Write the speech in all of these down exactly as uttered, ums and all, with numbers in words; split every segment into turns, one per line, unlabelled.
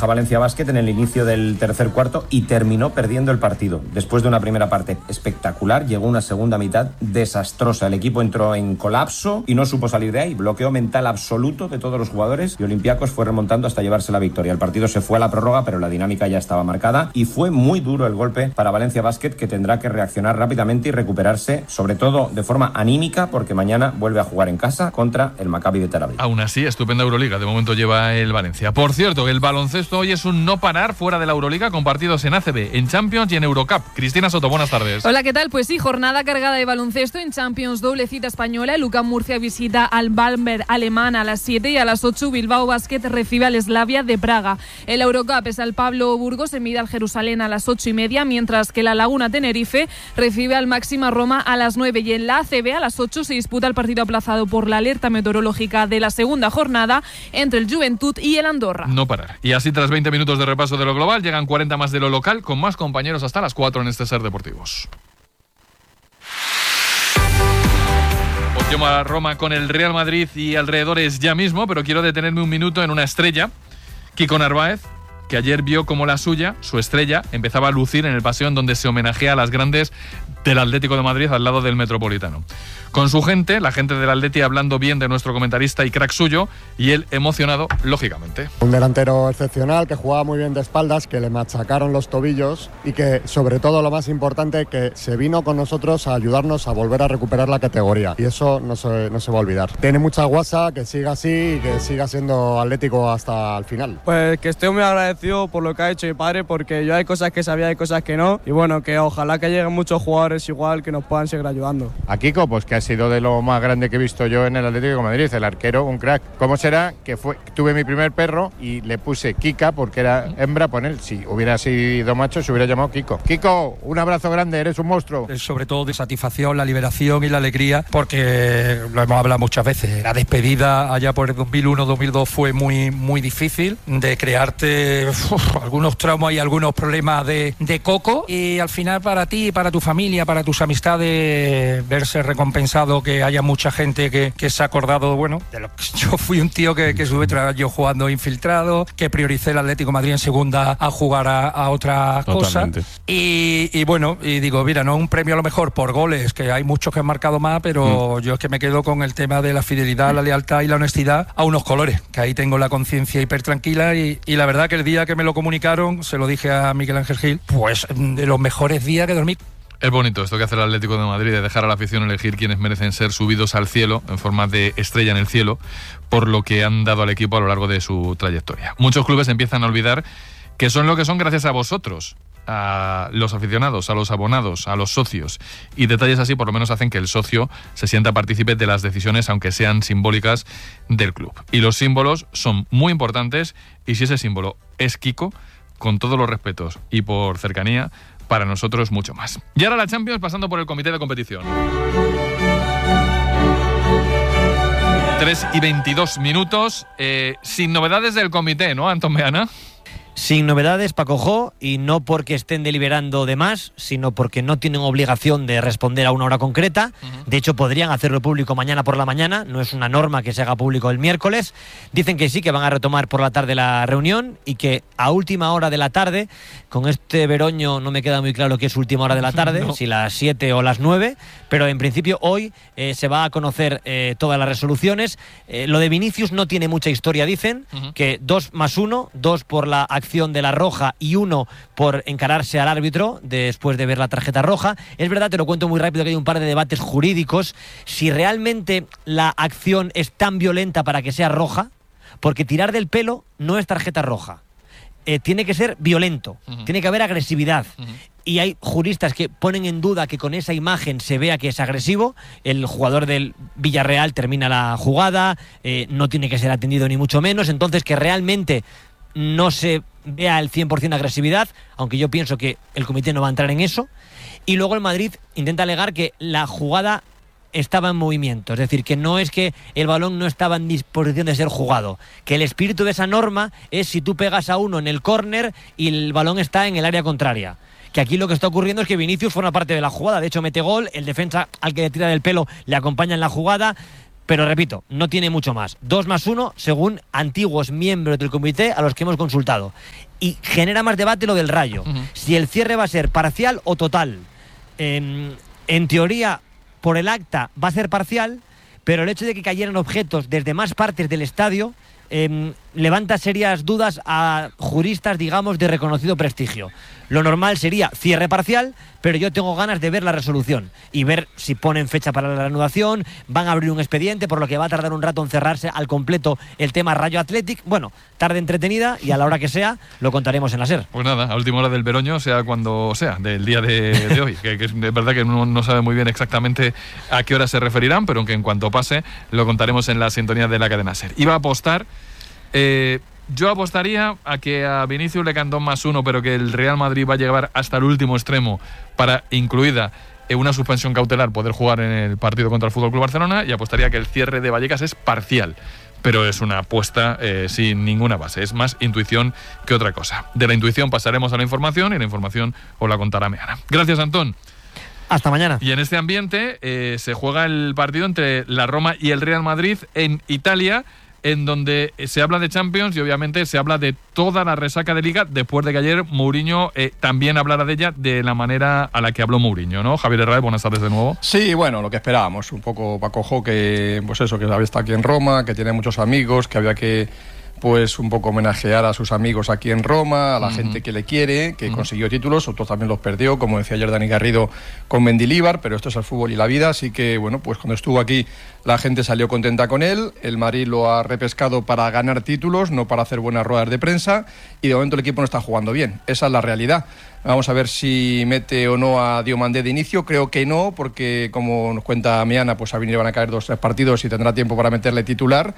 ventaja Valencia Basket en el inicio del tercer cuarto y terminó perdiendo el partido. Después de una primera parte espectacular, llegó una segunda mitad desastrosa. El equipo entró en colapso y no supo salir de ahí. Bloqueo mental absoluto de todos los jugadores y Olympiacos fue remontando hasta llevarse la victoria. El partido se fue a la prórroga, pero la dinámica ya estaba marcada y fue muy duro el golpe para Valencia Basket, que tendrá que reaccionar rápidamente y recuperarse, sobre todo de forma anímica, porque mañana vuelve a jugar en casa contra el Maccabi de Tel Aviv.
Aún así, estupenda Euroliga. De momento lleva el Valencia. Por cierto, el baloncesto hoy es un no parar fuera de la Euroliga, con partidos en A C B, en Champions y en Eurocup. Cristina Soto, buenas tardes.
Hola, ¿qué tal? Pues sí, jornada cargada de baloncesto en Champions, doble cita española. El U C A M Murcia visita al Bamberg alemán a las siete y a las ocho Bilbao Basket recibe al Slavia de Praga. El Eurocup es al Pablo Burgos, se mide al Jerusalén a las ocho y media, mientras que la Laguna Tenerife recibe al Máxima Roma a las nueve, y en la A C B a las ocho se disputa el partido aplazado por la alerta meteorológica de la segunda jornada entre el Juventud y el Andorra.
No parar. Y así, tras veinte minutos de repaso de lo global, llegan cuarenta más de lo local, con más compañeros hasta las cuatro en este Ser Deportivos. Yo a Roma con el Real Madrid y alrededores ya mismo, pero quiero detenerme un minuto en una estrella, Kiko Narváez, que ayer vio como la suya, su estrella, empezaba a lucir en el paseo en donde se homenajea a las grandes del Atlético de Madrid al lado del Metropolitano. Con su gente, la gente del Atleti hablando bien de nuestro comentarista y crack suyo, y él emocionado, lógicamente.
Un delantero excepcional que jugaba muy bien de espaldas, que le machacaron los tobillos y que, sobre todo lo más importante, que se vino con nosotros a ayudarnos a volver a recuperar la categoría. Y eso no se, no se va a olvidar. Tiene mucha guasa, que siga así y que siga siendo Atlético hasta el final.
Pues que estoy muy agradecido por lo que ha hecho mi padre, porque yo hay cosas que sabía y cosas que no. Y bueno, que ojalá que lleguen muchos jugadores igual que nos puedan seguir ayudando.
A Kiko, pues que ha sido de lo más grande que he visto yo en el Atlético de Madrid, el arquero, un crack. ¿Cómo será que fue, tuve mi primer perro y le puse Kika porque era hembra por él? Si hubiera sido macho se hubiera llamado Kiko. Kiko, un abrazo grande, eres un monstruo.
Es sobre todo de satisfacción, la liberación y la alegría, porque lo hemos hablado muchas veces. La despedida allá por el dos mil uno dos mil dos fue muy, muy difícil, de crearte uf, algunos traumas y algunos problemas de, de coco, y al final para ti, para tu familia, para tus amistades, verse recompensado, que haya mucha gente que, que se ha acordado, bueno, de lo que yo fui un tío que, que estuve yo jugando infiltrado, que prioricé el Atlético de Madrid en segunda a jugar a, a otra cosa. Y, y bueno, y digo, mira, no un premio a lo mejor por goles, que hay muchos que han marcado más, pero mm. yo es que me quedo con el tema de la fidelidad, la lealtad y la honestidad a unos colores, que ahí tengo la conciencia hiper tranquila, y, y la verdad que el día que me lo comunicaron, se lo dije a Miguel Ángel Gil, pues de los mejores días que dormí.
Es bonito esto que hace el Atlético de Madrid, de dejar a la afición elegir quienes merecen ser subidos al cielo en forma de estrella en el cielo por lo que han dado al equipo a lo largo de su trayectoria. Muchos clubes empiezan a olvidar que son lo que son gracias a vosotros, a los aficionados, a los abonados, a los socios, y detalles así por lo menos hacen que el socio se sienta partícipe de las decisiones, aunque sean simbólicas, del club. Y los símbolos son muy importantes, y si ese símbolo es Kiko, con todos los respetos y por cercanía, para nosotros mucho más. Y ahora la Champions, pasando por el comité de competición. tres y veintidós minutos, eh, sin novedades del comité, ¿no, Antón Meana?
Sin novedades, Paco Jo, y no porque estén deliberando de más, sino porque no tienen obligación de responder a una hora concreta. Uh-huh. De hecho, podrían hacerlo público mañana por la mañana, no es una norma que se haga público el miércoles. Dicen que sí, que van a retomar por la tarde la reunión, y que a última hora de la tarde, con este veroño no me queda muy claro qué es última hora de la tarde, no. si las siete o las nueve, pero en principio hoy eh, se va a conocer eh, todas las resoluciones. Eh, lo de Vinicius no tiene mucha historia, dicen, uh-huh. que dos más uno, dos por la acción de la roja y uno por encararse al árbitro después de ver la tarjeta roja. Es verdad, te lo cuento muy rápido, que hay un par de debates jurídicos si realmente la acción es tan violenta para que sea roja, porque tirar del pelo no es tarjeta roja. Eh, tiene que ser violento, uh-huh. tiene que haber agresividad. Uh-huh. Y hay juristas que ponen en duda que con esa imagen se vea que es agresivo. El jugador del Villarreal termina la jugada, eh, no tiene que ser atendido ni mucho menos, entonces que realmente no se vea el cien por ciento de agresividad, aunque yo pienso que el comité no va a entrar en eso. Y luego el Madrid intenta alegar que la jugada estaba en movimiento, es decir, que no es que el balón no estaba en disposición de ser jugado, que el espíritu de esa norma es si tú pegas a uno en el córner y el balón está en el área contraria. Que aquí lo que está ocurriendo es que Vinicius forma parte de la jugada, de hecho mete gol, el defensa al que le tira del pelo le acompaña en la jugada. Pero repito, no tiene mucho más. Dos más uno, según antiguos miembros del comité a los que hemos consultado. Y genera más debate lo del Rayo. Uh-huh. Si el cierre va a ser parcial o total. Eh, en teoría, por el acta, va a ser parcial, pero el hecho de que cayeran objetos desde más partes del estadio eh, levanta serias dudas a juristas, digamos, de reconocido prestigio. Lo normal sería cierre parcial, pero yo tengo ganas de ver la resolución y ver si ponen fecha para la reanudación, van a abrir un expediente, por lo que va a tardar un rato en cerrarse al completo el tema Rayo Athletic. Bueno, tarde entretenida y a la hora que sea lo contaremos en la SER.
Pues nada, a última hora del veroño, sea cuando sea, del día de, de hoy, que, que es verdad que uno no sabe muy bien exactamente a qué hora se referirán, pero que en cuanto pase lo contaremos en la sintonía de la cadena SER. Iba a apostar... Eh, Yo apostaría a que a Vinicius le cantó más uno, pero que el Real Madrid va a llegar hasta el último extremo para, incluida una suspensión cautelar, poder jugar en el partido contra el F C Barcelona, y apostaría que el cierre de Vallecas es parcial. Pero es una apuesta eh, sin ninguna base, es más intuición que otra cosa. De la intuición pasaremos a la información y la información os la contará Meana. Gracias, Antón.
Hasta mañana.
Y en este ambiente eh, se juega el partido entre la Roma y el Real Madrid en Italia, en donde se habla de Champions y obviamente se habla de toda la resaca de Liga, después de que ayer Mourinho eh, también hablara de ella de la manera a la que habló Mourinho, ¿no? Javier Herrera, buenas tardes de nuevo.
Sí, bueno, lo que esperábamos, un poco Paco Jo, que pues eso, que había estado aquí en Roma, que tiene muchos amigos, que había que pues un poco homenajear a sus amigos aquí en Roma, a la uh-huh. gente que le quiere, que uh-huh. consiguió títulos, otros también los perdió, como decía ayer Dani Garrido con Mendilibar, pero esto es el fútbol y la vida, así que bueno, pues cuando estuvo aquí la gente salió contenta con él, el Madrid lo ha repescado para ganar títulos, no para hacer buenas ruedas de prensa, y de momento el equipo no está jugando bien, esa es la realidad. Vamos a ver si mete o no a Diomandé de inicio, creo que no, porque como nos cuenta Meana, pues a Vini le van a caer dos o tres partidos y tendrá tiempo para meterle titular,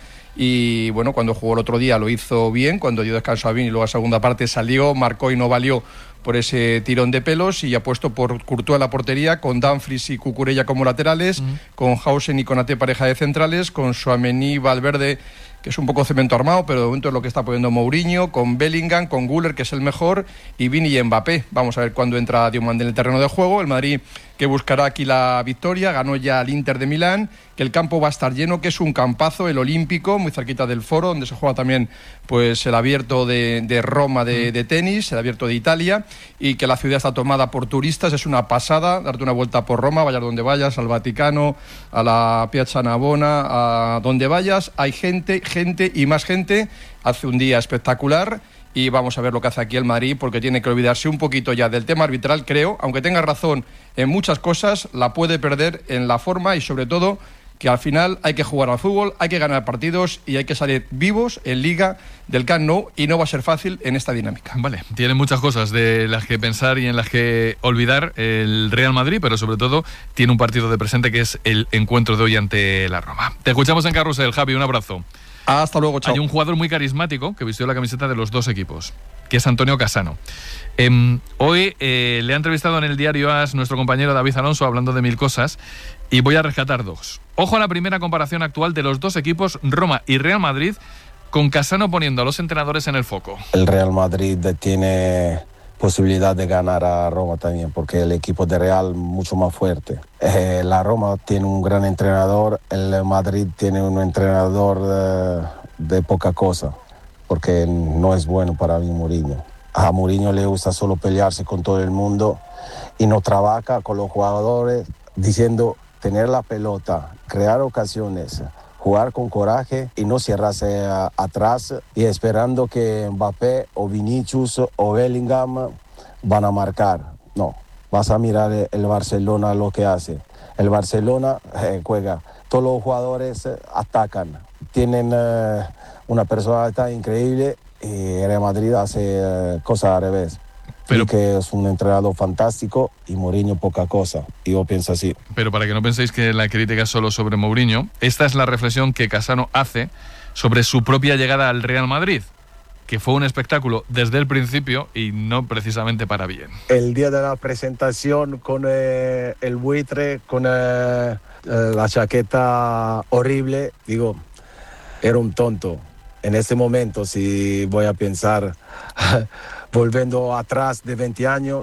y bueno, cuando jugó el otro día lo hizo bien, cuando dio descanso a Vini, luego a segunda parte salió, marcó y no valió por ese tirón de pelos, y ha puesto por Courtois la portería, con Dumfries y Cucurella como laterales, mm. con Hausen y Konaté pareja de centrales, con Tchouaméni, Valverde, que es un poco cemento armado, pero de momento es lo que está poniendo Mourinho, con Bellingham, con Güler, que es el mejor, y Vini y Mbappé. Vamos a ver cuándo entra Diomandé en el terreno de juego. El Madrid, que buscará aquí la victoria, ganó ya al Inter de Milán, que el campo va a estar lleno, que es un campazo, el Olímpico, muy cerquita del Foro, donde se juega también pues el abierto de, de Roma de, de tenis, el abierto de Italia, y que la ciudad está tomada por turistas. Es una pasada darte una vuelta por Roma, vayas donde vayas, al Vaticano, a la Piazza Navona, a donde vayas, hay gente, gente y más gente. Hace un día espectacular. Y vamos a ver lo que hace aquí el Madrid, porque tiene que olvidarse un poquito ya del tema arbitral, creo, aunque tenga razón en muchas cosas, la puede perder en la forma, y sobre todo que al final hay que jugar al fútbol, hay que ganar partidos y hay que salir vivos en Liga del Camp Nou, y no va a ser fácil en esta dinámica.
Vale, tiene muchas cosas de las que pensar y en las que olvidar el Real Madrid, pero sobre todo tiene un partido de presente que es el encuentro de hoy ante la Roma. Te escuchamos en Carrusel, Javi, un abrazo.
Hasta luego, chao.
Hay un jugador muy carismático que vistió la camiseta de los dos equipos, que es Antonio Cassano. Eh, hoy eh, le ha entrevistado en el diario A S nuestro compañero David Alonso, hablando de mil cosas, y voy a rescatar dos. Ojo a la primera comparación actual de los dos equipos, Roma y Real Madrid, con Cassano poniendo a los entrenadores en el foco.
El Real Madrid tiene posibilidad de ganar a Roma también, porque el equipo de Real es mucho más fuerte. Eh, la Roma tiene un gran entrenador, el Madrid tiene un entrenador de, de poca cosa, porque no es bueno para mí Mourinho. A Mourinho le gusta solo pelearse con todo el mundo y no trabaja con los jugadores, diciendo tener la pelota, crear ocasiones, jugar con coraje y no cerrarse a, atrás y esperando que Mbappé o Vinicius o Bellingham van a marcar. No, vas a mirar el, el Barcelona lo que hace. El Barcelona eh, juega, todos los jugadores eh, atacan, tienen eh, una personalidad increíble, y el Real Madrid hace eh, cosas al revés. Pero, y que es un entrenador fantástico y Mourinho poca cosa. Y yo pienso así.
Pero para que no penséis que la crítica es solo sobre Mourinho, esta es la reflexión que Cassano hace sobre su propia llegada al Real Madrid, que fue un espectáculo desde el principio y no precisamente para bien.
El día de la presentación con eh, el buitre, con eh, la chaqueta horrible, digo, era un tonto. En ese momento, si voy a pensar... volviendo atrás de veinte años,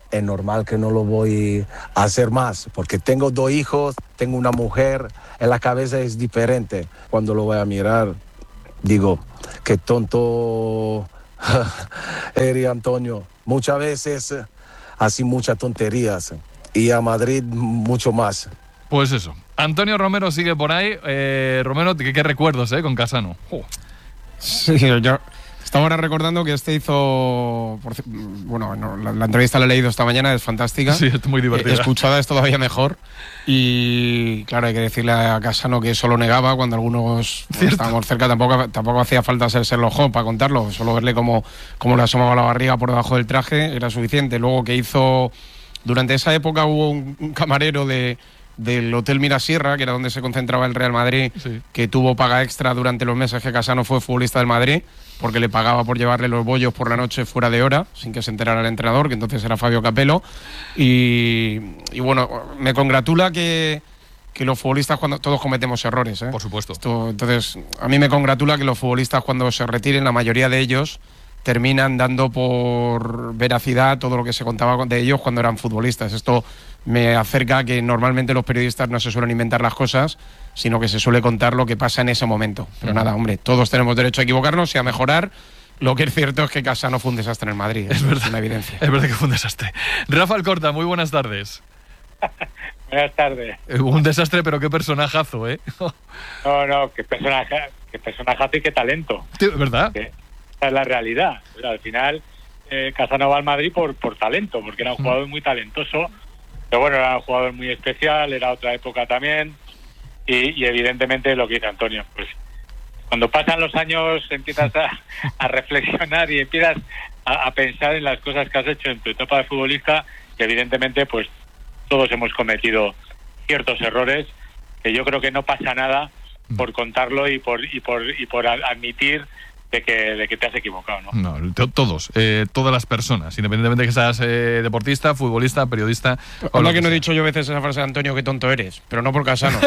es normal que no lo voy a hacer más, porque tengo dos hijos, tengo una mujer, en la cabeza es diferente. Cuando lo voy a mirar, digo, qué tonto eres, Antonio. Muchas veces así muchas tonterías, y a Madrid mucho más.
Pues eso, Antonio Romero sigue por ahí. eh, Romero, ¿qué, qué recuerdos eh, con Casano? Oh.
Sí, yo estaba ahora recordando que este hizo, por, bueno, no, la, la entrevista la he leído esta mañana, es fantástica.
Sí, es muy divertida.
Escuchada es todavía mejor. Y claro, hay que decirle a Casano que eso lo negaba cuando algunos bueno, estábamos cerca. Tampoco, tampoco hacía falta ser Sherlock Holmes para contarlo. Solo verle cómo, cómo le asomaba la barriga por debajo del traje era suficiente. Luego que hizo, durante esa época hubo un, un camarero de... del Hotel Mirasierra, que era donde se concentraba el Real Madrid, sí. que tuvo paga extra durante los meses que Casano fue futbolista del Madrid, porque le pagaba por llevarle los bollos por la noche fuera de hora, sin que se enterara el entrenador, que entonces era Fabio Capello. Y, y bueno, me congratula que, que los futbolistas, cuando todos cometemos errores, ¿eh?
Por supuesto.
Esto, entonces, a mí me congratula que los futbolistas, cuando se retiren, la mayoría de ellos terminan dando por veracidad todo lo que se contaba de ellos cuando eran futbolistas. Esto me acerca a que normalmente los periodistas no se suelen inventar las cosas, sino que se suele contar lo que pasa en ese momento. Pero nada, hombre, todos tenemos derecho a equivocarnos y a mejorar. Lo que es cierto es que Casano fue un desastre en el Madrid. Es, verdad, es una evidencia.
Es verdad que fue un desastre. Rafa Alcorta, muy buenas tardes.
Buenas tardes.
Un desastre, pero qué personajazo, ¿eh?
No, no, qué personaje, qué personajazo y qué talento.
¿Verdad?
Que, esa es la realidad. Pero al final, eh, Casano va al Madrid por, por talento, porque era un jugador muy talentoso. Pero bueno, era un jugador muy especial, era otra época también. Y, y evidentemente lo que dice Antonio, pues cuando pasan los años empiezas a, a reflexionar y empiezas a, a pensar en las cosas que has hecho en tu etapa de futbolista, que evidentemente pues todos hemos cometido ciertos errores, que yo creo que no pasa nada por contarlo y por y por y por admitir de que de que te has equivocado, ¿no?
No, to- todos, eh, todas las personas, independientemente de que seas eh, deportista, futbolista, periodista.
O lo que no he dicho yo a veces esa frase de Antonio, qué tonto eres, pero no por Casano.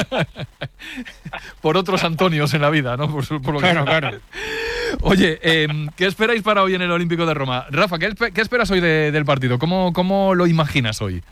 Por otros Antonios en la vida, ¿no? Por, por lo que
claro, claro.
Oye, eh, ¿qué esperáis para hoy en el Olímpico de Roma? Rafa, ¿qué, qué esperas hoy de, del partido? ¿Cómo, ¿Cómo lo imaginas hoy?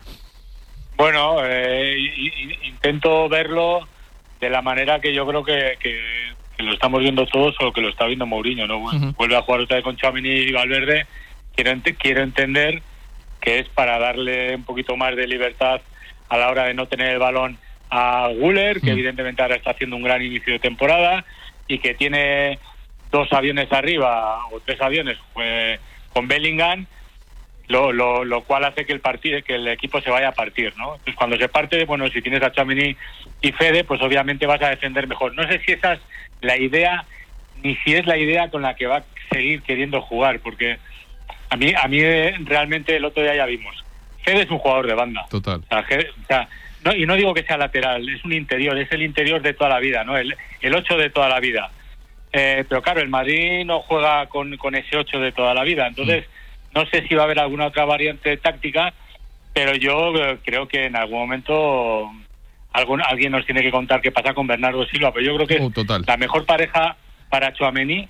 Bueno, eh, intento verlo de la manera que yo creo que, que, que lo estamos viendo todos o que lo está viendo Mourinho, ¿no? Uh-huh. Vuelve a jugar otra vez con Tchouaméni y Valverde. Quiero, ent- quiero entender que es para darle un poquito más de libertad a la hora de no tener el balón a Güler, que uh-huh. evidentemente ahora está haciendo un gran inicio de temporada y que tiene dos aviones arriba o tres aviones pues, con Bellingham. Lo, lo, lo cual hace que el partido, que el equipo se vaya a partir, ¿no? Entonces cuando se parte, bueno, si tienes a Tchouaméni y Fede, pues obviamente vas a defender mejor. No sé si esa es la idea, ni si es la idea con la que va a seguir queriendo jugar, porque a mí, a mí realmente el otro día ya vimos. Fede es un jugador de banda.
Total.
O sea, o sea no, y no digo que sea lateral, es un interior, es el interior de toda la vida, ¿no? El, el ocho de toda la vida. Eh, pero claro, el Madrid no juega con, con ese ocho de toda la vida, entonces mm. no sé si va a haber alguna otra variante táctica, pero yo creo que en algún momento algún, alguien nos tiene que contar qué pasa con Bernardo Silva, pero yo creo que
oh, total.
la mejor pareja para Tchouaméni,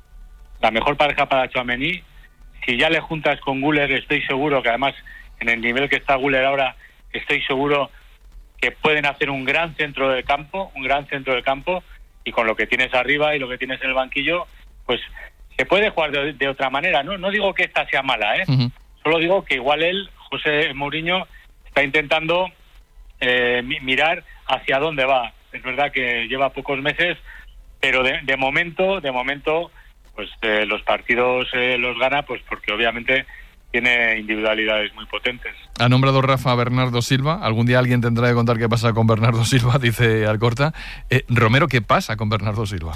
la mejor pareja para Tchouaméni, si ya le juntas con Güler, estoy seguro que además en el nivel que está Güler ahora, estoy seguro que pueden hacer un gran centro del campo, un gran centro del campo, y con lo que tienes arriba y lo que tienes en el banquillo, pues se puede jugar de, de otra manera, ¿no? No digo que esta sea mala, ¿eh? Uh-huh. Solo digo que igual él, José Mourinho, está intentando eh, mirar hacia dónde va. Es verdad que lleva pocos meses, pero de, de momento, de momento, pues eh, los partidos eh, los gana, pues porque obviamente tiene individualidades muy potentes.
Ha nombrado Rafa a Bernardo Silva. Algún día alguien tendrá que contar qué pasa con Bernardo Silva, dice Alcorta. Eh, Romero, ¿qué pasa con Bernardo Silva?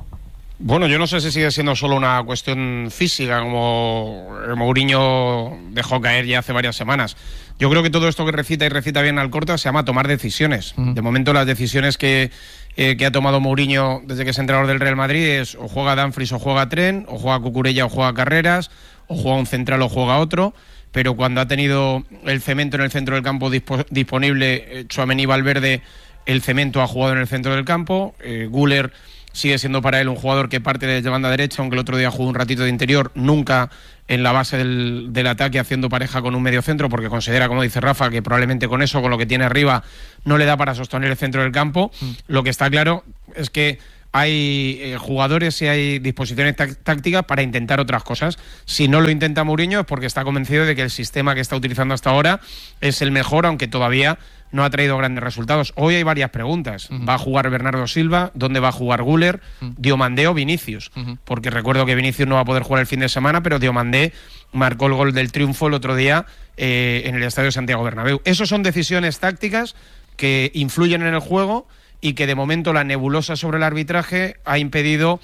Bueno, yo no sé si sigue siendo solo una cuestión física, como Mourinho dejó caer ya hace varias semanas. Yo creo que todo esto que recita y recita bien Alcorta se llama tomar decisiones. Uh-huh. De momento las decisiones que, eh, que ha tomado Mourinho desde que es entrenador del Real Madrid es o juega Dumfries o juega Trent, o juega Cucurella o juega Carreras, o juega un central o juega otro, pero cuando ha tenido el cemento en el centro del campo dispo- disponible, eh, Tchouaméni y Valverde, el cemento ha jugado en el centro del campo, eh, Güler sigue siendo para él un jugador que parte desde banda derecha, aunque el otro día jugó un ratito de interior, nunca en la base del, del ataque haciendo pareja con un mediocentro, porque considera, como dice Rafa, que probablemente con eso, con lo que tiene arriba, no le da para sostener el centro del campo. Mm. Lo que está claro es que hay eh, jugadores y hay disposiciones tácticas para intentar otras cosas. Si no lo intenta Mourinho es porque está convencido de que el sistema que está utilizando hasta ahora es el mejor, aunque todavía no ha traído grandes resultados. Hoy hay varias preguntas. Uh-huh. ¿Va a jugar Bernardo Silva? ¿Dónde va a jugar Güler? Uh-huh. ¿Diomandé o Vinicius? Uh-huh. Porque recuerdo que Vinicius no va a poder jugar el fin de semana, pero Diomandé marcó el gol del triunfo el otro día eh, en el Estadio Santiago Bernabéu. Esas son decisiones tácticas que influyen en el juego y que de momento la nebulosa sobre el arbitraje ha impedido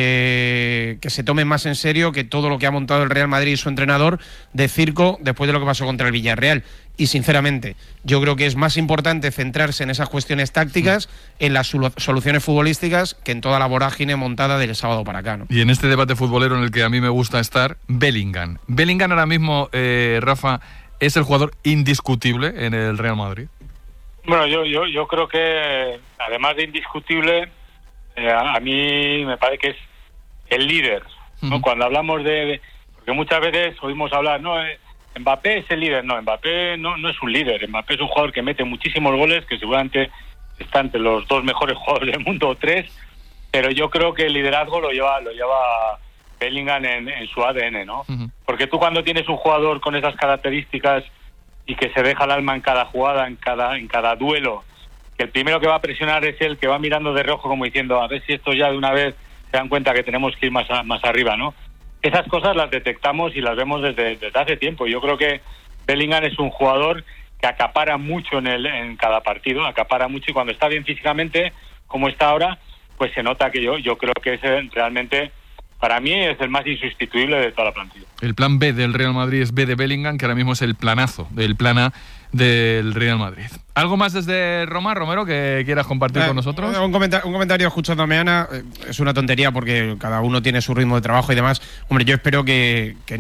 eh, que se tome más en serio que todo lo que ha montado el Real Madrid y su entrenador de circo después de lo que pasó contra el Villarreal. Y sinceramente, yo creo que es más importante centrarse en esas cuestiones tácticas, en las soluciones futbolísticas, que en toda la vorágine montada del sábado para acá, ¿no?
Y en este debate futbolero en el que a mí me gusta estar, Bellingham. Bellingham ahora mismo, eh, Rafa, es el jugador indiscutible en el Real Madrid.
Bueno, yo yo yo creo que, además de indiscutible, eh, a, a mí me parece que es el líder, ¿no? Uh-huh. Cuando hablamos de, de... Porque muchas veces oímos hablar, no, eh, Mbappé es el líder. No, Mbappé no, no es un líder. Mbappé es un jugador que mete muchísimos goles, que seguramente está entre los dos mejores jugadores del mundo, o tres, pero yo creo que el liderazgo lo lleva lo lleva Bellingham en, en su A D N, ¿no? Uh-huh. Porque tú cuando tienes un jugador con esas características y que se deja el alma en cada jugada, en cada en cada duelo, que el primero que va a presionar es el que va mirando de reojo como diciendo, a ver si esto ya de una vez se dan cuenta que tenemos que ir más a, más arriba, ¿no? Esas cosas las detectamos y las vemos desde, desde hace tiempo. Yo creo que Bellingham es un jugador que acapara mucho en el en cada partido, acapara mucho, y cuando está bien físicamente, como está ahora, pues se nota que yo yo creo que es realmente, para mí, es el más insustituible de toda la plantilla.
El plan B del Real Madrid es B de Bellingham, que ahora mismo es el planazo del plan A del Real Madrid. ¿Algo más desde Roma, Romero, que quieras compartir eh, con nosotros?
Un comentario, un comentario escuchándome, Ana, eh, es una tontería porque cada uno tiene su ritmo de trabajo y demás. Hombre, yo espero que, que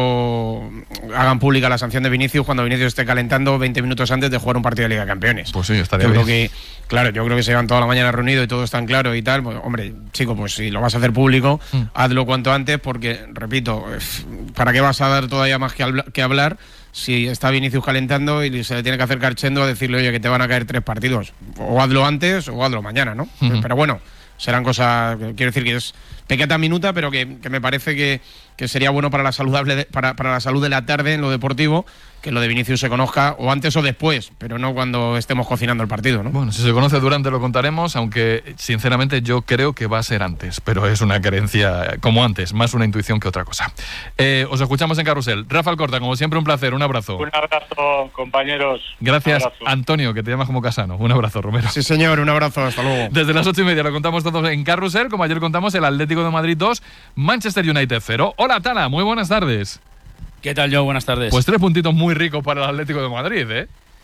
no hagan pública la sanción de Vinicius cuando Vinicius esté calentando veinte minutos antes de jugar un partido de Liga de Campeones.
Pues sí, estaría
yo
bien.
Creo que, claro, yo creo que se llevan toda la mañana reunidos y todo es tan claro y tal. Pues, hombre, chico, pues si lo vas a hacer público, mm. hazlo cuanto antes porque, repito, ¿para qué vas a dar todavía más que, habla, que hablar si está Vinicius calentando y se le tiene que acercar Chendo a decirle, oye, que te van a caer tres partidos? O hazlo antes o hazlo mañana, ¿no? Uh-huh. Pero bueno, serán cosas, quiero decir que es pequeña minuta, pero que, que me parece que, que sería bueno para la, saludable, para, para la salud de la tarde en lo deportivo, que lo de Vinicius se conozca o antes o después, pero no cuando estemos cocinando el partido, ¿no?
Bueno, si se conoce durante lo contaremos, aunque sinceramente yo creo que va a ser antes, pero es una creencia como antes, más una intuición que otra cosa. Eh, os escuchamos en Carrusel. Rafa Alcorta, como siempre, un placer, un abrazo.
Un abrazo, compañeros.
Gracias,
abrazo.
Antonio, que te llamas como Casano. Un abrazo, Romero.
Sí, señor, un abrazo, hasta luego.
Desde las ocho y media lo contamos todos en Carrusel, como ayer contamos el Atlético de Madrid dos, Manchester United cero. Hola, Tala, muy buenas tardes.
¿Qué tal, Joe? Buenas tardes.
Pues tres puntitos muy ricos para el Atlético de Madrid, ¿eh?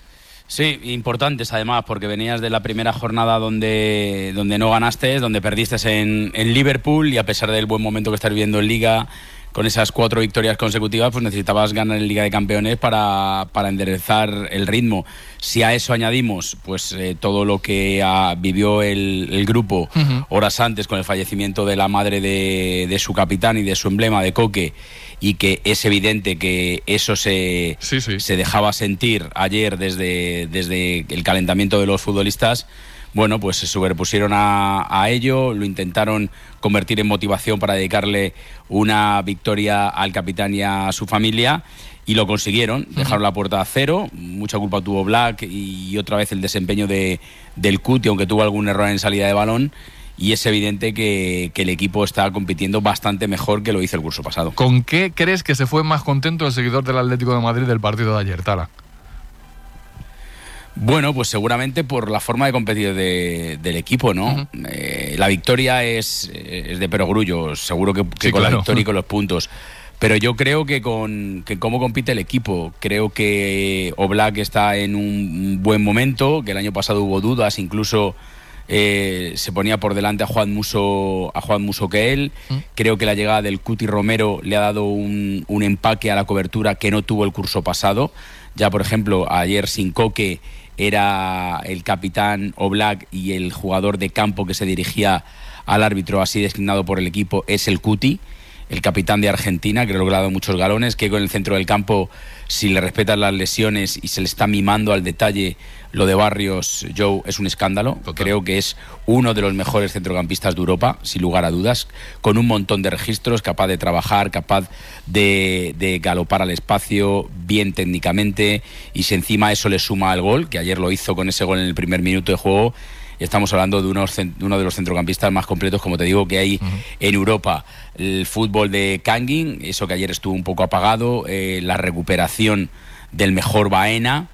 Sí, importantes además, porque venías de la primera jornada donde, donde no ganaste, donde perdiste en, en Liverpool, y a pesar del buen momento que estás viviendo en Liga, con esas cuatro victorias consecutivas, pues necesitabas ganar en Liga de Campeones para, para enderezar el ritmo. Si a eso añadimos pues eh, todo lo que ah, vivió el, el grupo uh-huh. horas antes con el fallecimiento de la madre de, de su capitán y de su emblema, de Coque, y que es evidente que eso se,
sí, sí.
se dejaba sentir ayer desde, desde el calentamiento de los futbolistas, bueno, pues se superpusieron a, a ello, lo intentaron convertir en motivación para dedicarle una victoria al capitán y a su familia, y lo consiguieron. Uh-huh. Dejaron la puerta a cero, mucha culpa tuvo Black y otra vez el desempeño de, del Cuti, aunque tuvo algún error en salida de balón, y es evidente que, que el equipo está compitiendo bastante mejor que lo hizo el curso pasado.
¿Con qué crees que se fue más contento el seguidor del Atlético de Madrid del partido de ayer, Tala?
Bueno, pues seguramente por la forma de competir de, del equipo, ¿no? Uh-huh. Eh, la victoria es, es de perogrullo, seguro que, que sí, con claro. la victoria y con los puntos. Pero yo creo que con que cómo compite el equipo, creo que Oblak está en un buen momento, que el año pasado hubo dudas, incluso eh, se ponía por delante a Juan Musso, a Juan Musso que él. ¿Mm? Creo que la llegada del Cuti Romero le ha dado un, un empaque a la cobertura que no tuvo el curso pasado. Ya, por ejemplo, ayer sin Coque era el capitán Oblak y el jugador de campo que se dirigía al árbitro así designado por el equipo es el Cuti. el capitán de Argentina, creo que le ha dado muchos galones. Que con el centro del campo, si le respetan las lesiones y se le está mimando al detalle, lo de Barrios, Joe, es un escándalo. Total. Creo que es uno de los mejores centrocampistas de Europa, sin lugar a dudas, con un montón de registros, capaz de trabajar, capaz de, de galopar al espacio, bien técnicamente, y si encima eso le suma al gol, que ayer lo hizo con ese gol en el primer minuto de juego, estamos hablando de, unos, de uno de los centrocampistas más completos, como te digo, que hay uh-huh. en Europa. El fútbol de Kangin, eso que ayer estuvo un poco apagado, eh, la recuperación del mejor Baena,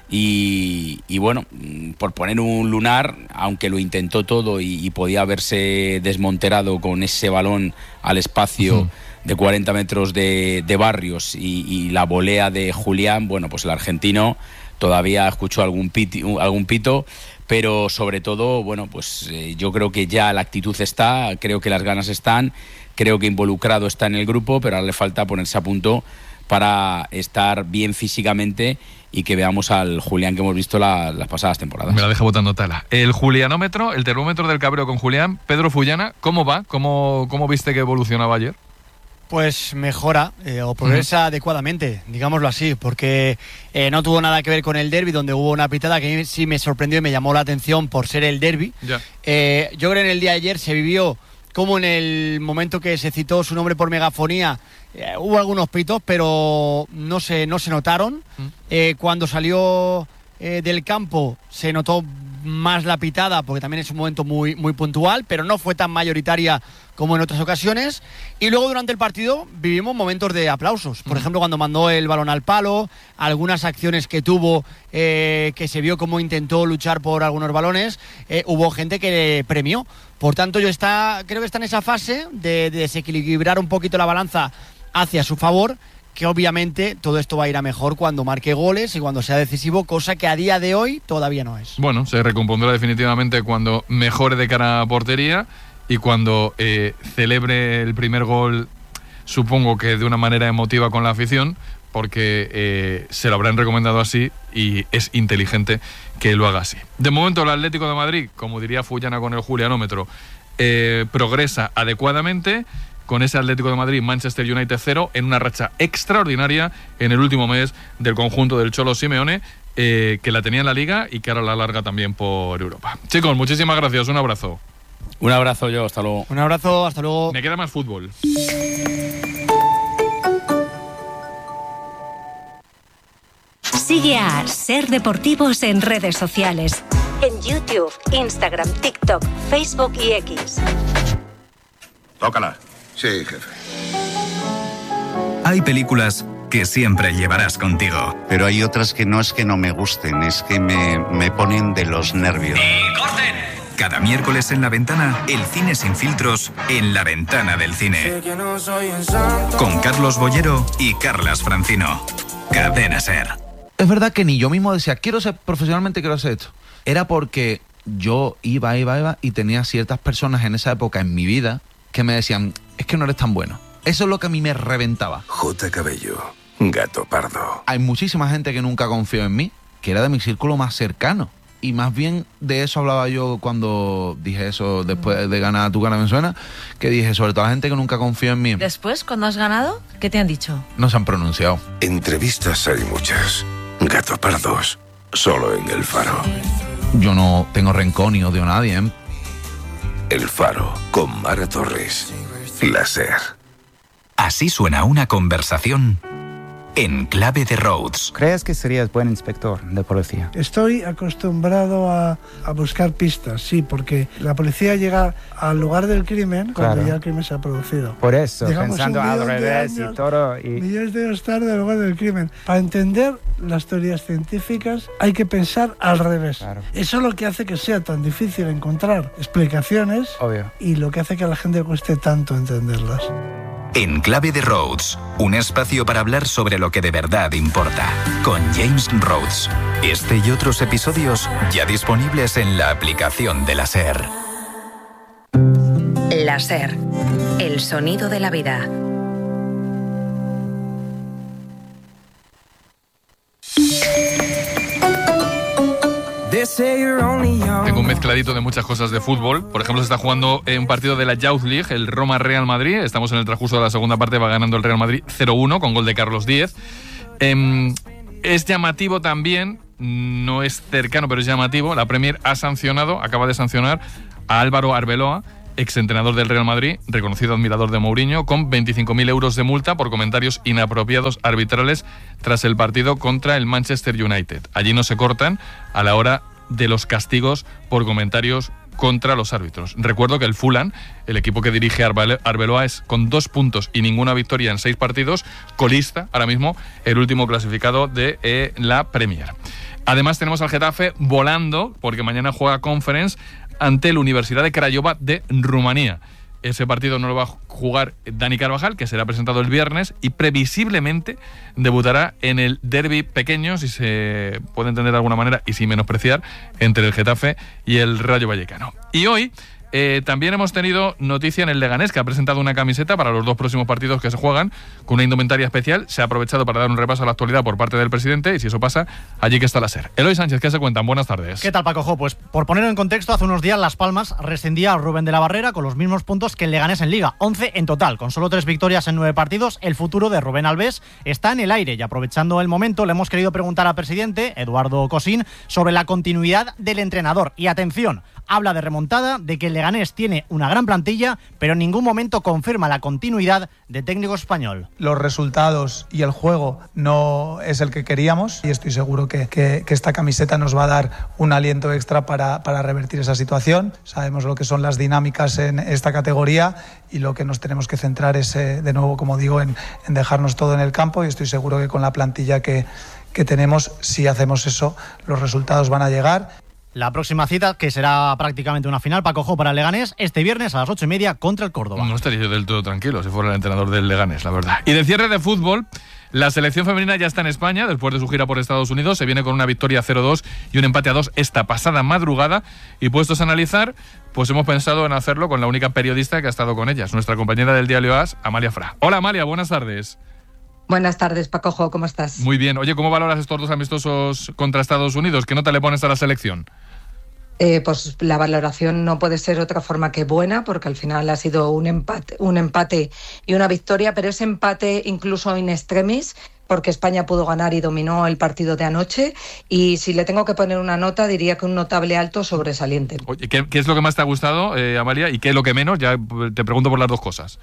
y, y bueno, por poner un lunar, aunque lo intentó todo y, y podía haberse desmonterado con ese balón al espacio uh-huh. de cuarenta metros de, de Barrios y, y la volea de Julián, bueno, pues el argentino todavía escuchó algún, piti, algún pito, pero sobre todo, bueno, pues eh, yo creo que ya la actitud está, creo que las ganas están, creo que involucrado está en el grupo, pero ahora le falta ponerse a punto para estar bien físicamente y que veamos al Julián que hemos visto la, las pasadas temporadas.
Me la deja botando Tala. El julianómetro, el termómetro del cabreo con Julián. Pedro Fullana, ¿cómo va? ¿Cómo, cómo viste que evolucionaba ayer?
Pues mejora eh, o progresa uh-huh. adecuadamente, digámoslo así, porque eh, no tuvo nada que ver con el derbi, donde hubo una pitada que sí me sorprendió y me llamó la atención por ser el derbi. Yeah. Eh, yo creo que en el día de ayer se vivió como en el momento que se citó su nombre por megafonía, eh, hubo algunos pitos, pero no se, no se notaron. Uh-huh. Eh, cuando salió eh, del campo se notó más la pitada, porque también es un momento muy, muy puntual, pero no fue tan mayoritaria como en otras ocasiones. Y luego durante el partido vivimos momentos de aplausos. Por uh-huh. ejemplo, cuando mandó el balón al palo, algunas acciones que tuvo, eh, que se vio cómo intentó luchar por algunos balones, eh, hubo gente que le premió. Por tanto, yo está, creo que está en esa fase de, de desequilibrar un poquito la balanza hacia su favor, que obviamente todo esto va a ir a mejor cuando marque goles y cuando sea decisivo, cosa que a día de hoy todavía no es.
Bueno, se recompondrá definitivamente cuando mejore de cara a portería y cuando eh, celebre el primer gol, supongo que de una manera emotiva con la afición, porque eh, se lo habrán recomendado así y es inteligente que lo haga así. De momento el Atlético de Madrid, como diría Fullana con el julianómetro, eh, progresa adecuadamente, con ese Atlético de Madrid, Manchester United cero, en una racha extraordinaria en el último mes del conjunto del Cholo Simeone, eh, que la tenía en la Liga y que ahora la larga también por Europa. Chicos, muchísimas gracias, un abrazo.
Un abrazo yo, hasta luego.
Un abrazo, hasta luego.
Me queda más fútbol.
Sigue a Ser Deportivos en redes sociales. En YouTube, Instagram, TikTok, Facebook y X.
Tócala. Sí, jefe.
Hay películas que siempre llevarás contigo.
Pero hay otras que no es que no me gusten, es que me, me ponen de los nervios.
¡Y corten! Cada miércoles en La Ventana, el cine sin filtros en La Ventana del Cine. Con Carlos Bollero y Carlas Francino. Cadena SER.
Es verdad que ni yo mismo decía, quiero ser profesionalmente, quiero hacer esto. Era porque yo iba, iba, iba y tenía ciertas personas en esa época en mi vida que me decían, es que no eres tan bueno. Eso es lo que a mí me reventaba.
J. Cabello, Gato Pardo.
Hay muchísima gente que nunca confió en mí, que era de mi círculo más cercano. Y más bien de eso hablaba yo cuando dije eso después de ganar Tu Cara Me Suena, que dije sobre todo la gente que nunca confió en mí.
Después, cuando has ganado, ¿qué te han dicho?
No se han pronunciado.
Entrevistas hay muchas. Gato Pardos, solo en El Faro.
Yo no tengo rencor ni odio a nadie, ¿eh?
El Faro, con Mara Torres. La SER.
Así suena una conversación en clave de Rhodes.
¿Crees que serías buen inspector de policía?
Estoy acostumbrado a, a buscar pistas, sí, porque la policía llega al lugar del crimen cuando claro. ya el crimen se ha producido.
Por eso,
Digamos,
pensando al revés
años,
y todo. Y...
millones de años tarde al lugar del crimen. Para entender las teorías científicas hay que pensar al revés. Claro. Eso es lo que hace que sea tan difícil encontrar explicaciones.
Obvio.
Y lo que hace que a la gente cueste tanto entenderlas.
En clave de Rhodes, un espacio para hablar sobre lo que de verdad importa, con James Rhodes. Este y otros episodios ya disponibles en la aplicación de la SER.
La SER, el sonido de la vida.
Tengo un mezcla mezcladito de muchas cosas de fútbol. Por ejemplo, se está jugando un partido de la Youth League, el Roma-Real Madrid. Estamos en el transcurso de la segunda parte, va ganando el Real Madrid cero uno con gol de Carlos Díez. Eh, es llamativo también, no es cercano, pero es llamativo. La Premier ha sancionado, acaba de sancionar a Álvaro Arbeloa, exentrenador del Real Madrid, reconocido admirador de Mourinho, con veinticinco mil euros de multa por comentarios inapropiados arbitrales tras el partido contra el Manchester United. Allí no se cortan a la hora de los castigos por comentarios contra los árbitros. Recuerdo que el Fulham, el equipo que dirige Arbeloa, es con dos puntos y ninguna victoria en seis partidos, colista ahora mismo, el último clasificado de eh, la Premier. Además tenemos al Getafe volando, porque mañana juega Conference ante la Universidad de Craiova de Rumanía. Ese partido no lo va a jugar Dani Carvajal, que será presentado el viernes, y previsiblemente debutará en el derbi pequeño, si se puede entender de alguna manera y sin menospreciar, entre el Getafe y el Rayo Vallecano. Y hoy eh, también hemos tenido noticia en el Leganés, que ha presentado una camiseta para los dos próximos partidos que se juegan, con una indumentaria especial. Se ha aprovechado para dar un repaso a la actualidad por parte del presidente, y si eso pasa, allí que está la SER. Eloy Sánchez, ¿qué se cuentan? Buenas tardes.
¿Qué tal, Paco Jo? Pues por ponerlo en contexto, hace unos días Las Palmas rescindía a Rubén de la Barrera con los mismos puntos que el Leganés en Liga, once en total. Con solo tres victorias en nueve partidos, el futuro de Rubén Alves está en el aire, y aprovechando el momento le hemos querido preguntar al presidente, Eduardo Cosín, sobre la continuidad del entrenador. Y atención, habla de remontada, de que el Leganés tiene una gran plantilla, pero en ningún momento confirma la continuidad de técnico español.
Los resultados y el juego no es el que queríamos, y estoy seguro que, que, que esta camiseta nos va a dar un aliento extra para, para revertir esa situación. Sabemos lo que son las dinámicas en esta categoría, y lo que nos tenemos que centrar es, eh, de nuevo, como digo, en, en dejarnos todo en el campo, y estoy seguro que con la plantilla que, que tenemos, si hacemos eso, los resultados van a llegar.
La próxima cita, que será prácticamente una final, Paco Jo, para el Leganés, este viernes a las ocho y media contra el Córdoba.
No estaría yo del todo tranquilo si fuera el entrenador del Leganés, la verdad. Y de cierre de fútbol, la selección femenina ya está en España, después de su gira por Estados Unidos. Se viene con una victoria cero dos y un empate a dos esta pasada madrugada. Y puestos a analizar, pues hemos pensado en hacerlo con la única periodista que ha estado con ellas, nuestra compañera del diario AS, Amalia Fra. Hola, Amalia, buenas tardes.
Buenas tardes, Paco Jo, ¿cómo estás?
Muy bien. Oye, ¿cómo valoras estos dos amistosos contra Estados Unidos? ¿Qué nota le pones a la selección?
Eh, pues la valoración no puede ser otra forma que buena, porque al final ha sido un empate, un empate y una victoria, pero ese empate incluso in extremis, porque España pudo ganar y dominó el partido de anoche, y si le tengo que poner una nota, diría que un notable alto sobresaliente.
Oye, ¿qué, qué es lo que más te ha gustado, eh, Amalia, y qué es lo que menos? Ya te pregunto por las dos cosas.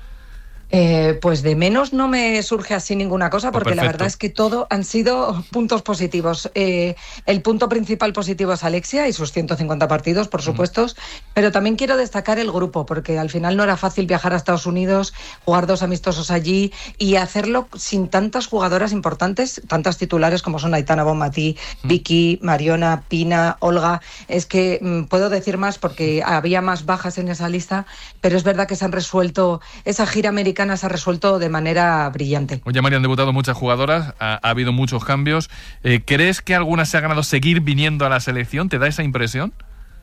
Eh, pues de menos no me surge así ninguna cosa, porque oh, la verdad es que todo han sido puntos positivos. Eh, el punto principal positivo es Alexia y sus ciento cincuenta partidos, por supuesto, mm. pero también quiero destacar el grupo, porque al final no era fácil viajar a Estados Unidos, jugar dos amistosos allí y hacerlo sin tantas jugadoras importantes, tantas titulares como son Aitana Bonmatí, mm. Vicky, Mariona, Pina, Olga. Es que mm, puedo decir más porque había más bajas en esa lista, pero es verdad que se han resuelto, esa gira americana se ha resuelto de manera brillante.
Oye, María, han debutado muchas jugadoras, ha, ha habido muchos cambios. Eh, ¿Crees que algunas se ha ganado seguir viniendo a la selección? ¿Te da esa impresión?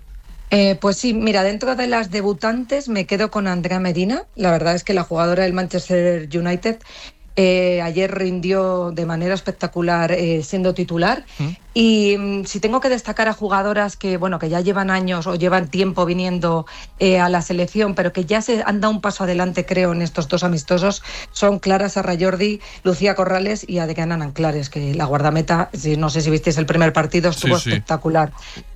Eh, pues sí, mira, dentro de las debutantes me quedo con Andrea Medina. La verdad es que la jugadora del Manchester United eh, ayer rindió de manera espectacular eh, siendo titular. ¿Mm? Y mm, si tengo que destacar a jugadoras que, bueno, que ya llevan años o llevan tiempo viniendo eh, a la selección, pero que ya se han dado un paso adelante, creo, en estos dos amistosos, son Clara Sarrajordi, Lucía Corrales y Adriana Nanclares, que la guardameta, si, no sé si visteis el primer partido, estuvo sí, sí. espectacular.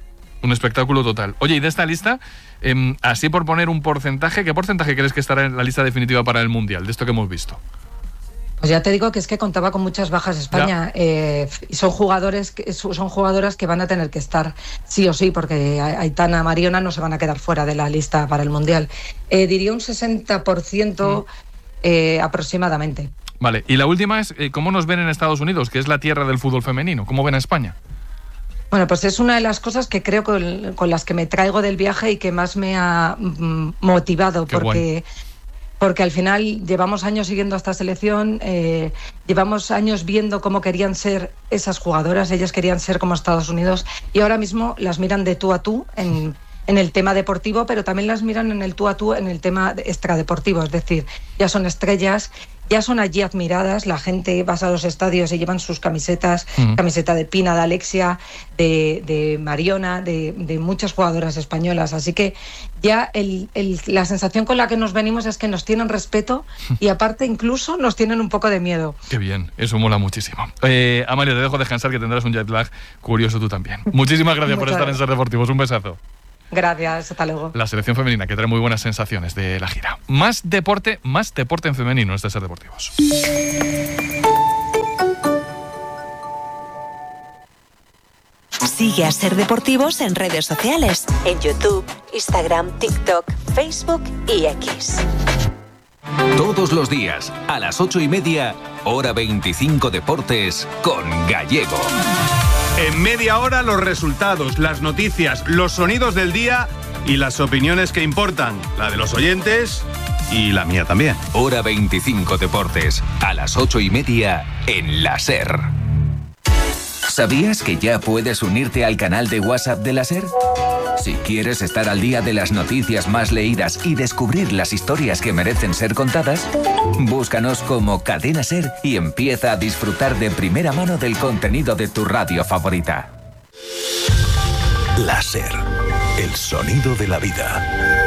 Un espectáculo total. Oye, y de esta lista, eh, así por poner un porcentaje, ¿qué porcentaje crees que estará en la lista definitiva para el Mundial, de esto que hemos visto?
Pues ya te digo que es que contaba con muchas bajas España, eh, y son jugadores, son jugadoras que van a tener que estar sí o sí, porque Aitana, Mariona no se van a quedar fuera de la lista para el Mundial. Eh, diría un sesenta por ciento eh, aproximadamente.
Vale, y la última es, eh, ¿cómo nos ven en Estados Unidos, que es la tierra del fútbol femenino? ¿Cómo ven a España?
Bueno, pues es una de las cosas que creo con, con las que me traigo del viaje y que más me ha mm, motivado, Qué porque... Guay. Porque al final llevamos años siguiendo a esta selección, eh, llevamos años viendo cómo querían ser esas jugadoras, ellas querían ser como Estados Unidos, y ahora mismo las miran de tú a tú en, en el tema deportivo, pero también las miran en el tú a tú en el tema extradeportivo, es decir, ya son estrellas ya son allí admiradas, la gente va a los estadios y llevan sus camisetas, uh-huh. camiseta de Pina, de Alexia, de, de Mariona, de, de muchas jugadoras españolas, así que ya el, el, la sensación con la que nos venimos es que nos tienen respeto y aparte incluso nos tienen un poco de miedo.
Qué bien, eso mola muchísimo. Eh, Amalia, te dejo descansar, que tendrás un jet lag curioso tú también. Muchísimas gracias por estar en Ser Deportivos, un besazo.
Gracias, hasta luego.
La selección femenina, que trae muy buenas sensaciones de la gira. Más deporte, más deporte en femenino, este Ser Deportivos.
Sigue a Ser Deportivos en redes sociales, en YouTube, Instagram, TikTok, Facebook y X.
Todos los días, a las ocho y media, hora veinticinco Deportes, con Gallego.
En media hora, los resultados, las noticias, los sonidos del día y las opiniones que importan, la de los oyentes y la mía también.
Hora veinticinco Deportes, a las ocho y media, en la SER. ¿Sabías que ya puedes unirte al canal de WhatsApp de la SER? Si quieres estar al día de las noticias más leídas y descubrir las historias que merecen ser contadas, búscanos como Cadena SER y empieza a disfrutar de primera mano del contenido de tu radio favorita.
La SER, el sonido de la vida.